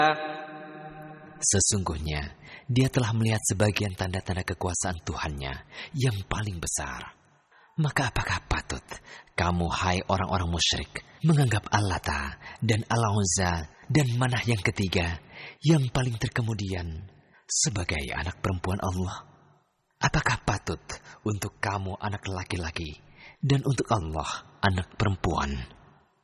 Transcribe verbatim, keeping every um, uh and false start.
Sesungguhnya dia telah melihat sebagian tanda-tanda kekuasaan Tuhannya yang paling besar. Maka apakah patut kamu, hai orang-orang musyrik, menganggap Allata dan Al-Uzza dan Manah yang ketiga, yang paling terkemudian, sebagai anak perempuan Allah? Apakah patut untuk kamu anak laki-laki dan untuk Allah anak perempuan?